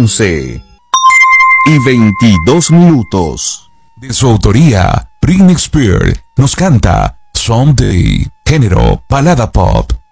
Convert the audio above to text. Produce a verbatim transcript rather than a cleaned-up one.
once y veintidós minutos. De su autoría, Britney Spears nos canta Someday, género balada pop.